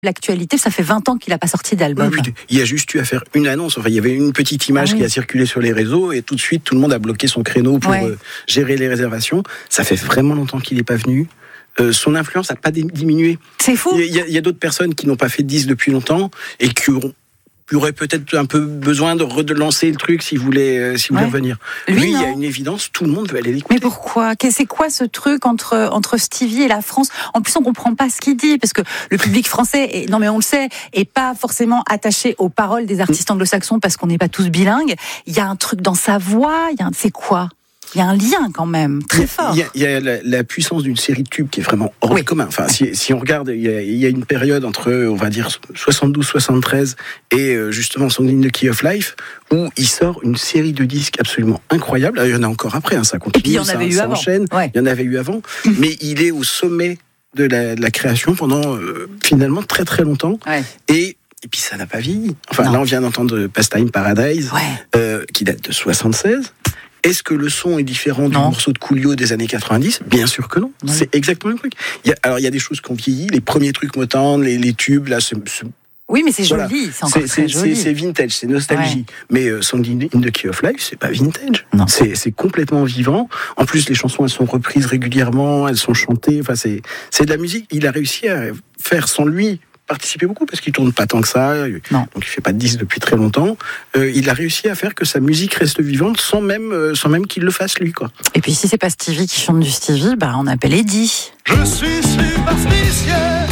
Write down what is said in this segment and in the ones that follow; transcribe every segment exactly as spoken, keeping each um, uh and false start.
l'actualité, ça fait vingt ans qu'il n'a pas sorti d'album. Oui, oui, il y a juste eu à faire une annonce. Enfin, il y avait une petite image ah oui. qui a circulé sur les réseaux et tout de suite, tout le monde a bloqué son créneau pour ouais. euh, gérer les réservations. Ça fait vraiment longtemps qu'il n'est pas venu. Euh, son influence n'a pas diminué. C'est fou. Il y a, il y a d'autres personnes qui n'ont pas fait de disques depuis longtemps et qui auront Il aurait peut-être un peu besoin de relancer le truc s'il voulait, euh, s'il voulait ouais. revenir. Lui, Lui il y a une évidence, tout le monde veut aller l'écouter. Mais pourquoi ? C'est quoi ce truc entre, entre Stevie et la France ? En plus, on ne comprend pas ce qu'il dit, parce que le public français, est, non mais on le sait, n'est pas forcément attaché aux paroles des artistes anglo-saxons parce qu'on n'est pas tous bilingues. Il y a un truc dans sa voix, il y a un, c'est quoi ? Il y a un lien quand même très fort. Il y a, il y a la, la puissance d'une série de tubes qui est vraiment hors oui. commun. Enfin, si, si on regarde, il y, a, il y a une période entre, on va dire, soixante-douze soixante-treize et justement Song in the Key of Life où il sort une série de disques absolument incroyables. Alors, il y en a encore après, hein, ça continue, et puis il y en ça, avait eu ça avant. enchaîne. Ouais. Il y en avait eu avant, mmh. mais il est au sommet de la, de la création pendant euh, finalement très très longtemps. Ouais. Et Et puis ça n'a pas vieilli. Enfin, non. Là, on vient d'entendre Pastime Paradise, ouais. euh, qui date de soixante-seize. Est-ce que le son est différent du non. morceau de Coolio des années quatre-vingt-dix ? Bien sûr que non. non. C'est exactement le truc. Il y a, alors, il y a des choses qui ont vieilli. Les premiers trucs Motown, les, les tubes, là, c'est... c'est oui, mais c'est voilà. joli. C'est encore c'est, très joli. C'est, c'est vintage, c'est nostalgie. Ouais. Mais euh, Song in the Key of Life, c'est pas vintage. Non. C'est, c'est complètement vivant. En plus, les chansons, elles sont reprises régulièrement, elles sont chantées. Enfin, c'est, c'est de la musique. Il a réussi à faire sans lui... participer beaucoup parce qu'il tourne pas tant que ça, non. donc il fait pas de disques depuis très longtemps. Euh, il a réussi à faire que sa musique reste vivante sans même euh, sans même qu'il le fasse lui quoi. Et puis si c'est pas Stevie qui chante du Stevie, bah on appelle Eddie. Je suis superstitieux,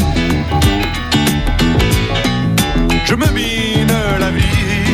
je me mine la vie.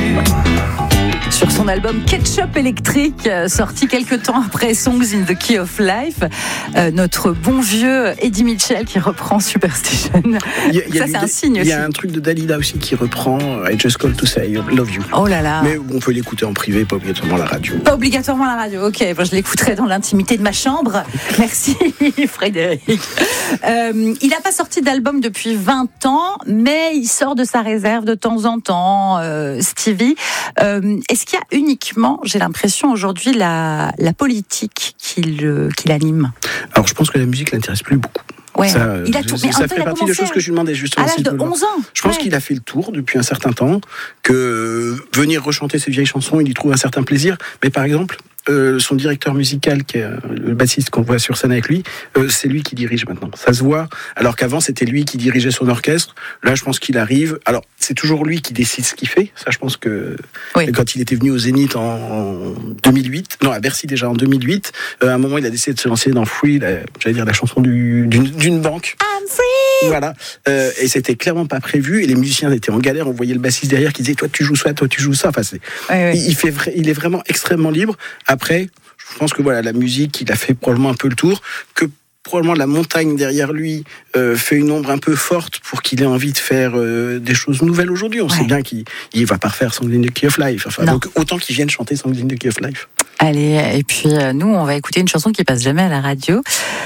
Sur son album Ketchup électrique, sorti quelques temps après Songs in the Key of Life, euh, notre bon vieux Eddie Mitchell qui reprend Superstition. Il y a, il y a ça, c'est un signe aussi. Il y a un truc de Dalida aussi qui reprend I Just Call to Say I Love You. Oh là là. Mais on peut l'écouter en privé, pas obligatoirement à la radio. Pas obligatoirement à la radio, ok. Bon, je l'écouterai dans l'intimité de ma chambre. Merci Frédéric. Euh, il n'a pas sorti d'album depuis vingt ans, mais il sort de sa réserve de temps en temps, euh, Stevie. Euh, est-ce qu'il y a uniquement, j'ai l'impression aujourd'hui, la, la politique qui, le, qui l'anime ? Alors je pense que la musique l'intéresse plus beaucoup. Ouais. Ça, il a tout, ça, ça fait partie des choses que je lui demandais justement. À l'âge de onze ans. Je pense ouais. qu'il a fait le tour depuis un certain temps, que venir rechanter ses vieilles chansons, il y trouve un certain plaisir. Mais par exemple, euh, son directeur musical, qui est euh, le bassiste qu'on voit sur scène avec lui, euh, c'est lui qui dirige maintenant. Ça se voit, alors qu'avant c'était lui qui dirigeait son orchestre. Là, je pense qu'il arrive. Alors, c'est toujours lui qui décide ce qu'il fait. Ça, je pense que oui. quand il était venu au Zénith en, en deux mille huit, non, à Bercy déjà en deux mille huit, euh, à un moment, il a décidé de se lancer dans Free, la, j'allais dire la chanson du, d'une, d'une banque. I'm free. Voilà. Euh, et c'était clairement pas prévu. Et les musiciens étaient en galère. On voyait le bassiste derrière qui disait toi tu joues ça, toi tu joues ça. Enfin, c'est, oui, oui. Il, il fait, il est vraiment extrêmement libre. Après, je pense que voilà, la musique, il a fait probablement un peu le tour, que probablement la montagne derrière lui euh, fait une ombre un peu forte pour qu'il ait envie de faire euh, des choses nouvelles aujourd'hui. On ouais. sait bien qu'il ne va pas refaire Song in the Key of Life. Enfin, donc autant qu'il vienne chanter Song in the Key of Life. Allez, et puis euh, nous, on va écouter une chanson qui passe jamais à la radio.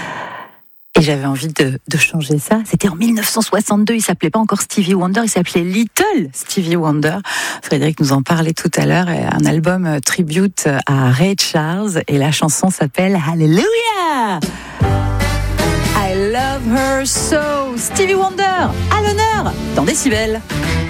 Et j'avais envie de, de changer ça. C'était en dix-neuf cent soixante-deux, il s'appelait pas encore Stevie Wonder, il s'appelait Little Stevie Wonder. Frédéric nous en parlait tout à l'heure. Un album tribute à Ray Charles et la chanson s'appelle Hallelujah. I love her so. Stevie Wonder, à l'honneur dans Décibel.